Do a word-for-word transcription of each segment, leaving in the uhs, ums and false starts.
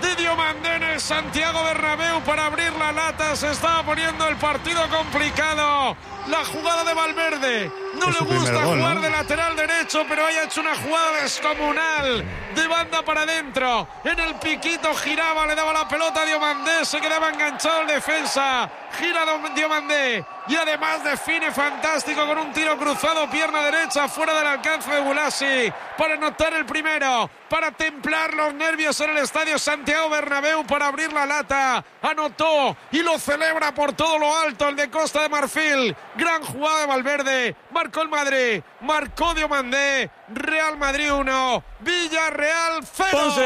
de Diomandé en el Santiago Bernabéu para abrir la lata. Se estaba poniendo el partido complicado. La jugada de Valverde. No le gusta gol, jugar ¿no? de lateral derecho, pero haya hecho una jugada descomunal. De banda para adentro. En el piquito giraba, le daba la pelota a Diomandé. Se quedaba enganchado el defensa. Gira Diomandé. Y además define fantástico con un tiro cruzado, pierna derecha, fuera del alcance de Gulasi. Para anotar el primero. Para templar los nervios en el estadio Santiago Bernabéu. Para abrir la lata. Anotó y lo celebra por todo lo alto el de Costa de Marfil. Gran jugada de Valverde. Marcó el Madrid. Marcó Diomandé. Real Madrid uno. Villarreal cero.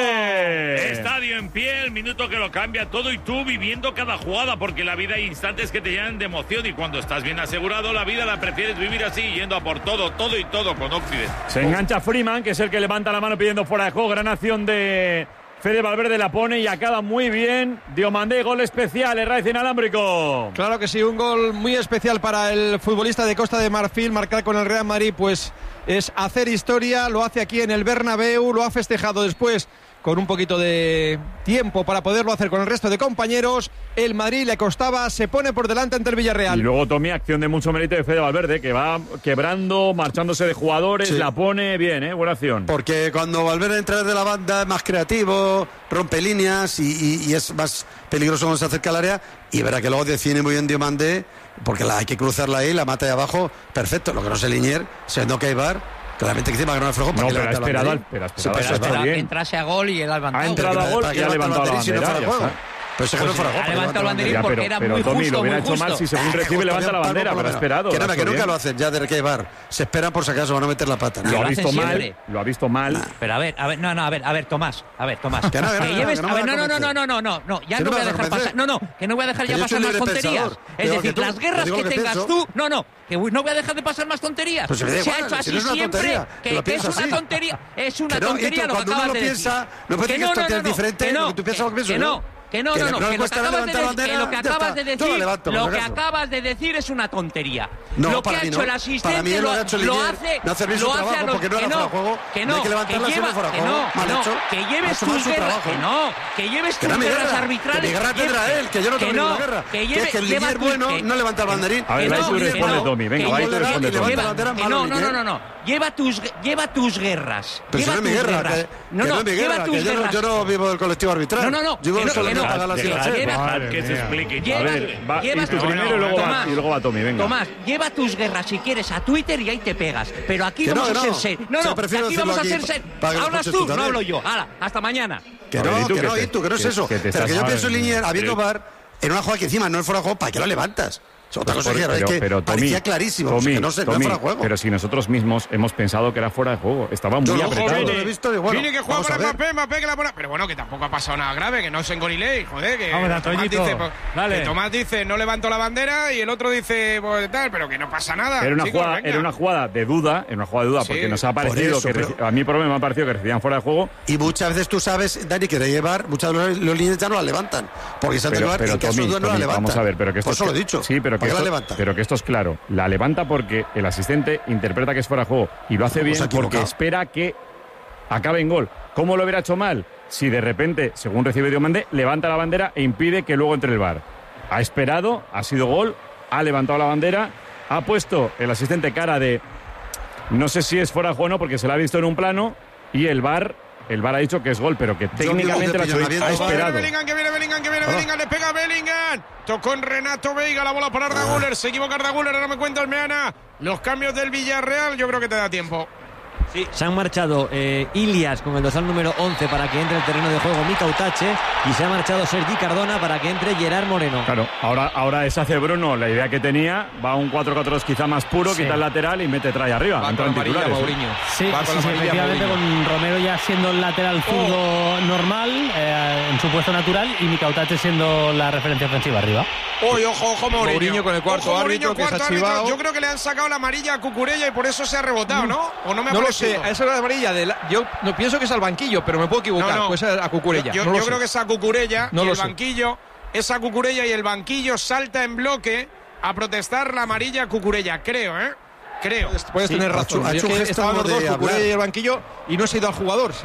Ponce. Estadio en pie, el minuto que lo cambia todo y tú viviendo cada jugada, porque en la vida hay instantes que te llenan de emoción y cuando estás bien asegurado la vida la prefieres vivir así, yendo a por todo, todo y todo con Occident. Se engancha Freeman, que es el que levanta la mano pidiendo fuera de juego. Gran acción de Fede Valverde, la pone y acaba muy bien. Diomandé, gol especial, el Racing inalámbrico. Claro que sí, un gol muy especial para el futbolista de Costa de Marfil. Marcar con el Real Madrid pues es hacer historia, lo hace aquí en el Bernabéu, lo ha festejado después con un poquito de tiempo para poderlo hacer con el resto de compañeros. El Madrid le costaba, se pone por delante ante el Villarreal. Y luego Tommy, acción de mucho mérito de Fede Valverde, que va quebrando, marchándose de jugadores, sí. La pone bien, ¿eh? Buena acción. Porque cuando Valverde entra desde la banda es más creativo, rompe líneas y, y, y es más peligroso cuando se acerca al área. Y verá que luego define muy bien Diomandé, porque la, hay que cruzarla ahí, la mata de abajo, perfecto. Lo que no sé Linier, siendo que Ibar... Claramente que encima que no me aflojó para no, que pero ha esperado, al, pero ha esperado, sí, pero espera, entrase a gol y él ha levantado. Ha entrado a gol y ha levantado la bandera. Pero se pues fuera ha levantado el banderín porque era pero muy Tommy, justo, lo hubiera muy hecho justo. mal si según recibe levanta la bandera, pero ha esperado. Que, nada, que nunca lo hacen ya de Keibar. Se esperan por si acaso, van a meter la pata. ¿no? Lo, lo ha visto mal, lo ha visto mal. Nah. Pero a ver, a ver, no, no, a ver, a ver, Tomás, a ver, Tomás. Que no, que lleves, a ver, no, no, no, no, no, no, no, no, ya no voy a dejar pasar, no, no, que no voy a dejar ya pasar más tonterías. Es decir, las guerras que tengas tú, no, no, que no voy a dejar de pasar más tonterías. Se ha hecho así siempre, que es una tontería, es una tontería lo que acabas de decir. No puede decir que esto es diferente, lo que tú piensas, lo que pienso yo. Que no, no, no, que, que, lo, que acabas de de, que lo que acabas de decir, no levanto, lo que acabas de decir es una tontería. No, lo que ha hecho no. el asistente lo, lo, ha hecho lo hace, no hace bien lo su hace trabajo, a los, porque no era que fuera no, juego, que no, hay que levantarla que lleva, fuera que juego, no, mal no, hecho, que lleves tus guerras, que no, que lleves tus guerras arbitrales. Que mi guerra tendrá él, que yo no tengo ninguna guerra. Que es que el Linier bueno no levanta el banderín. A ver, ahí tú responde, Tommy, venga, ahí tú responde, Tommy. No, no, no, no, lleva tus lleva tus guerras. Pero si no es mi guerra, que no es mi guerra, que yo no vivo del colectivo arbitral. No, no, no, yo vivo solo de pagar las que se explique. A ver, va, y tú primero y luego, va, y luego va Tommy, venga. Tomás, lleva tus guerras si quieres a Twitter y ahí te pegas. Pero aquí vamos a ser serios. No, no, aquí vamos a ser serios. Hablas tú, no hablo yo. Hala, hasta mañana. Que no, que no, y tú, que no es eso. Pero que yo pienso en Linier, habiendo V A R, en una jugada que encima no es fuera de juego, ¿para qué lo levantas? Otra cosa pero, es que pero, parecía Tommy, clarísimo, Tommy, que no, se, Tommy, no fuera de juego. Pero si nosotros mismos hemos pensado que era fuera de juego, estaba muy yo apretado. Yo lo he visto y bueno, Tiene que jugar para Mbappé, Mbappé que la pone. Pero bueno, que tampoco ha pasado nada grave, que no es en Goriley, joder, que Vamos, Tomás dice, pues, que Tomás dice no levanto la bandera y el otro dice pues, tal, pero que no pasa nada. Era una, chicos, jugada, era una jugada de duda, era una jugada de duda, sí, porque nos ha parecido eso, que pero... a mí por lo menos me ha parecido que recibían fuera de juego. Y muchas veces tú sabes, Dani, que de llevar, muchas veces los líneas ya no la levantan, porque se han de llevar y que esos dos no la levantan. Vamos a ver, pero que esto por eso lo he dicho. Sí, pero que esto, pero que esto es claro. La levanta porque el asistente interpreta que es fuera de juego y lo hace bien porque espera que acabe en gol. ¿Cómo lo hubiera hecho mal? Si de repente, según recibe Diomandé, levanta la bandera e impide que luego entre el V A R. Ha esperado, ha sido gol, ha levantado la bandera, ha puesto el asistente cara de no sé si es fuera de juego o no porque se la ha visto en un plano y el V A R El V A R ha dicho que es gol, pero que técnicamente la ha esperado. Bellingham, que viene Bellingham, que viene Bellingham, le pega Bellingham. Tocó en Renato Veiga, la bola para Arda Güler. Se equivoca Arda Güler, ahora me cuenta el Meana. Los cambios del Villarreal, yo creo que te da tiempo. Sí, se han marchado eh, Ilias con el dorsal número once para que entre el terreno de juego Mika Utache y se ha marchado Sergi Cardona para que entre Gerard Moreno. Claro, ahora, ahora es hace Bruno, la idea que tenía, va a un cuatro cuatro dos quizá más puro, sí. Quita el lateral y mete trae arriba. Va con amarilla Mourinho. Sí, va con sí, sí efectivamente Mourinho. Con Romero ya siendo el lateral zurdo oh. normal, eh, en su puesto natural, y Mika Utache siendo la referencia ofensiva arriba. Uy, ojo, ojo Mourinho. Mourinho con el cuarto ojo, árbitro Mourinho, que cuarto se ha chivado. Yo creo que le han sacado la amarilla a Cucurella y por eso se ha rebotado, ¿no? ¿O no me ha No parecido? lo sé, a esa es la amarilla. De la, yo no pienso que es al banquillo, pero me puedo equivocar. No, no. Pues a Cucurella. Yo, no yo lo creo sé. que es a Cucurella no y lo el sé. banquillo, es a Cucurella y el banquillo salta en bloque a protestar la amarilla a Cucurella, creo, ¿eh? Creo. Puedes sí, tener razón. Ha hecho, ha hecho es que estaban los dos, Cucurella y el banquillo, y no se ha ido al jugador.